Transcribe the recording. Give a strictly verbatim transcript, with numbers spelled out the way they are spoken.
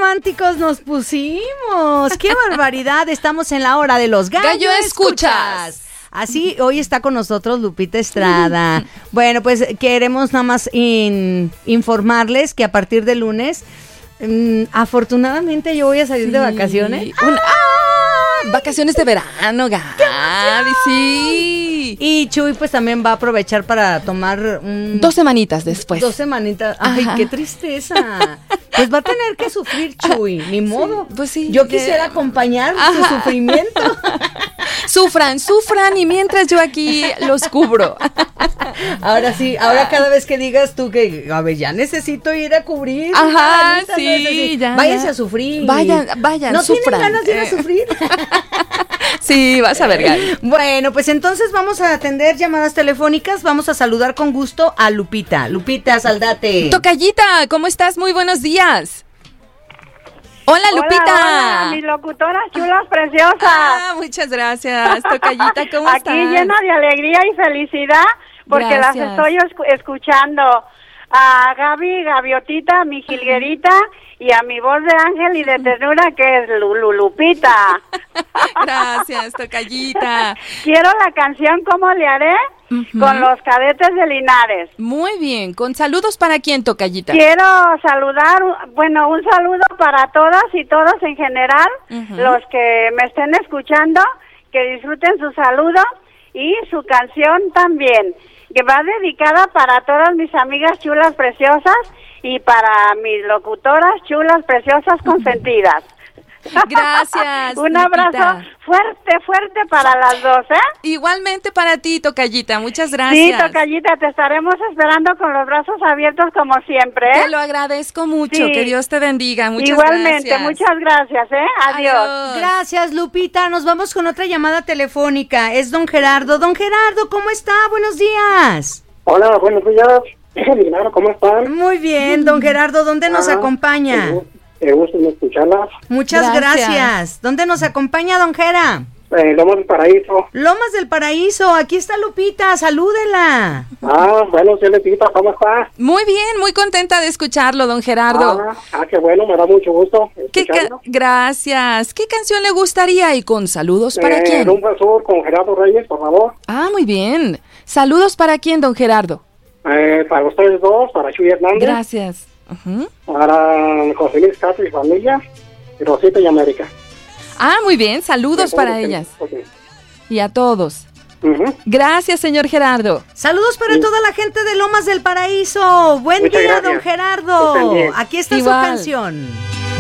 románticos nos pusimos! ¡Qué barbaridad! Estamos en la hora de los gallo, gallo escuchas. escuchas. Así, hoy está con nosotros Lupita Estrada. Bueno, pues queremos nada más in, informarles que a partir de lunes, mmm, afortunadamente yo voy a salir sí. de vacaciones. Un, ¡Ah! Vacaciones de verano, Gaby, sí. Y Chuy pues también va a aprovechar para tomar un... Dos semanitas después. Dos semanitas. Ay, Ajá. qué tristeza. Pues va a tener que sufrir Chuy, ni modo. Sí, pues sí. Yo quisiera acompañar Ajá. su sufrimiento. Sufran, sufran y mientras yo aquí los cubro. Ahora sí, ahora cada vez que digas tú que, a ver, ya necesito ir a cubrir. Ajá, manita, sí, no ya. Váyanse a sufrir. Vayan, vayan, ¿No sufran? ¿No tienen ganas de ir a sufrir? Sí, vas a ver, Gaby. Bueno, pues entonces vamos a atender llamadas telefónicas. Vamos a saludar con gusto a Lupita. Lupita, saldate. Tocallita, ¿cómo estás? Muy buenos días. Hola, Lupita. Hola, hola, mis locutoras chulas, preciosas. Ah, muchas gracias, Tocallita, ¿cómo Aquí estás? Aquí llena de alegría y felicidad porque gracias. Las estoy escuchando. A Gaby, Gaviotita, mi jilguerita y a mi voz de ángel y de ternura que es Lulu Lupita. Gracias, Tocallita. Quiero la canción ¿Cómo le haré? Uh-huh. Con los Cadetes de Linares. Muy bien, ¿con saludos para quién, Tocallita? Quiero saludar, bueno, un saludo para todas y todos en general, uh-huh. los que me estén escuchando, que disfruten su saludo y su canción también, que va dedicada para todas mis amigas chulas preciosas y para mis locutoras chulas preciosas consentidas. Gracias. Un abrazo Lupita. fuerte, fuerte para las dos, ¿eh? Igualmente para ti, Tocallita, muchas gracias. Sí, Tocallita, te estaremos esperando con los brazos abiertos como siempre, ¿eh? Te lo agradezco mucho, sí. Que Dios te bendiga, muchas Igualmente, gracias. muchas gracias, ¿eh? Adiós. Adiós. Gracias, Lupita, nos vamos con otra llamada telefónica, es don Gerardo. Don Gerardo, ¿cómo está? Buenos días. Hola, buenos días. ¿Cómo están? Muy bien, don Gerardo, ¿dónde nos ah, acompaña? Me gusta escucharlas. Muchas gracias. gracias. ¿Dónde nos acompaña, don Gera? Eh, Lomas del Paraíso. Lomas del Paraíso, aquí está Lupita, salúdela. Ah, bueno, sí, Lupita, ¿cómo está? Muy bien, muy contenta de escucharlo, don Gerardo. Ah, ah qué bueno, me da mucho gusto ¿Qué ca- Gracias. ¿Qué canción le gustaría y con saludos para eh, quién? Rumba Sur con Gerardo Reyes, por favor. Ah, muy bien. ¿Saludos para quién, don Gerardo? Eh, para ustedes dos, para Chuy Hernández. Gracias. Uh-huh. Para José Luis Castro y familia, y Rosita y América. Ah, muy bien, saludos para que, ellas. Okay. Y a todos. Uh-huh. Gracias, señor Gerardo. Saludos para sí. toda la gente de Lomas del Paraíso. Buen Muchas día, gracias. don Gerardo. Aquí está Igual. su canción.